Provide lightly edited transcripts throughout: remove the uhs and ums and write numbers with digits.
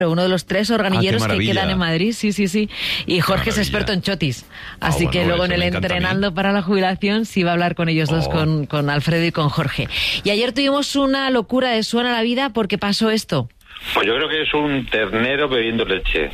Uno de los 3 organilleros que maravilla. quedan en Madrid, sí. Y Jorge es experto en chotis. Así que luego en el Entrenando para la Jubilación sí va a hablar con ellos dos, con Alfredo y con Jorge. Y ayer tuvimos una locura de Suena la Vida porque pasó esto. Pues yo creo que es un ternero bebiendo leche.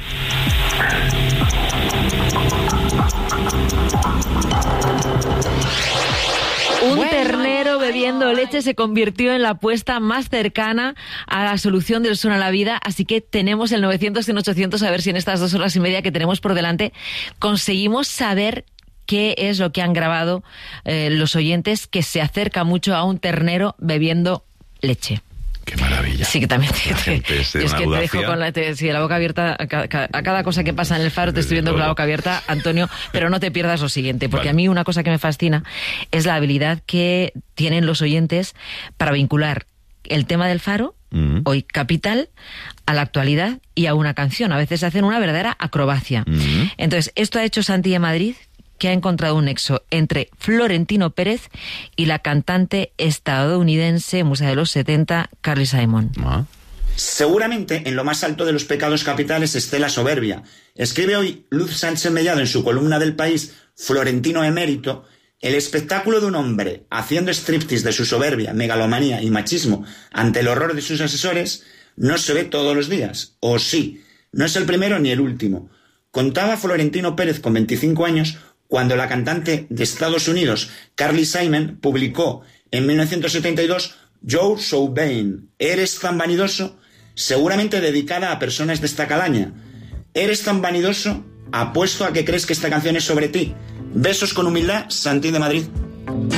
Un ternero bebiendo leche se convirtió en la apuesta más cercana a la solución del Suena la Vida, así que tenemos el 900 y el 800 a ver si en estas 2 horas y media que tenemos por delante conseguimos saber qué es lo que han grabado los oyentes, que se acerca mucho a un ternero bebiendo leche. ¡Qué maravilla! Sí, que también es que te dejo con la boca abierta a cada cosa que pasa en el Faro. Te estoy viendo con la boca abierta, Antonio, pero no te pierdas lo siguiente, porque a mí una cosa que me fascina es la habilidad que tienen los oyentes para vincular el tema del Faro, hoy capital, a la actualidad y a una canción. A veces hacen una verdadera acrobacia. Entonces, esto ha hecho Santi de Madrid, que ha encontrado un nexo entre Florentino Pérez y la cantante estadounidense, musa de los 70, Carly Simon. Seguramente en lo más alto de los pecados capitales esté la soberbia. Escribe hoy Luz Sánchez Mellado en su columna del País, Florentino emérito, el espectáculo de un hombre haciendo striptease de su soberbia, megalomanía y machismo ante el horror de sus asesores no se ve todos los días. O sí, no es el primero ni el último. Contaba Florentino Pérez con 25 años cuando la cantante de Estados Unidos, Carly Simon, publicó en 1972 You're So Vain, ¿eres tan vanidoso? Seguramente dedicada a personas de esta calaña. ¿Eres tan vanidoso? Apuesto a que crees que esta canción es sobre ti. Besos con humildad, Santi de Madrid.